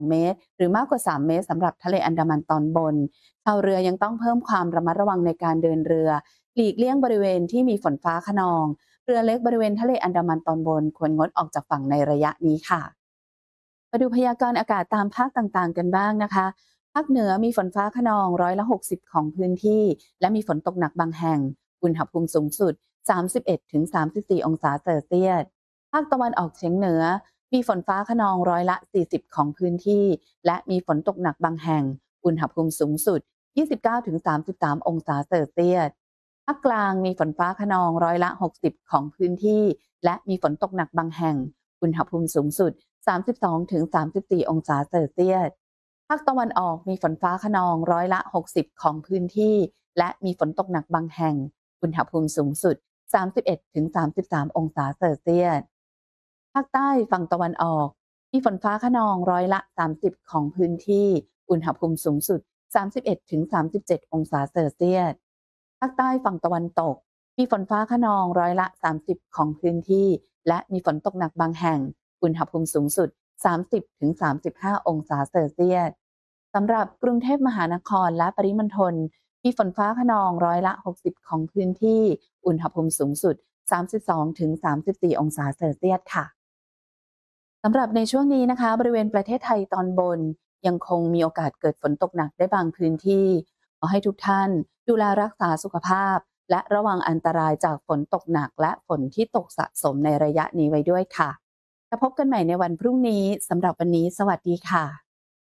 เมตรหรือมากกว่า3เมตรสำหรับทะเลอันดามันตอนบนชาวเรือยังต้องเพิ่มความระมัดระวังในการเดินเรือหลีกเลี่ยงบริเวณที่มีฝนฟ้าคะนองเรือเล็กบริเวณทะเลอันดามันตอนบนควรงดออกจากฝั่งในระยะนี้ค่ะมาดูพยากรณ์อากาศตามภาคต่างๆกันบ้างนะคะภาคเหนือมีฝนฟ้าคะนอง60%ของพื้นที่และมีฝนตกหนักบางแห่งอุณหภูมิสูงสุด31-34องศาเซลเซียสภาคตะวันออกเฉียงเหนือมีฝนฟ้าคะนอง40%ของพื้นที่และมีฝนตกหนักบางแห่งอุณหภูมิสูงสุด29-33องศาเซลเซียสภาคกลางมีฝนฟ้าคะนอง60%ของพื้นที่และมีฝนตกหนักบางแห่งอุณหภูมิสูงสุด32-34องศาเซลเซียสภาคตะวันออกมีฝนฟ้าคะนอง60%ของพื้นที่และมีฝนตกหนักบางแห่งอุณหภูมิสูงสุด31-33องศาเซลเซียสภาคใต้ฝั่งตะวันออกมีฝนฟ้าคะนอง30%ของพื้นที่อุณหภูมิสูงสุด31-37องศาเซลเซียสภาคใต้ฝั่งตะวันตกมีฝนฟ้าคะนอง30%ของพื้นที่และมีฝนตกหนักบางแห่งอุณหภูมิสูงสุด30-35องศาเซลเซียสสำหรับกรุงเทพมหานครและปริมณฑลมีฝนฟ้าคะนอง60%ของพื้นที่อุณหภูมิสูงสุด32-34องศาเซลเซียสค่ะสำหรับในช่วงนี้นะคะบริเวณประเทศไทยตอนบนยังคงมีโอกาสเกิดฝนตกหนักได้บางพื้นที่ขอให้ทุกท่านดูแลรักษาสุขภาพและระวังอันตรายจากฝนตกหนักและฝนที่ตกสะสมในระยะนี้ไว้ด้วยค่ะแล้วพบกันใหม่ในวันพรุ่งนี้สำหรับวันนี้สวัสดีค่ะ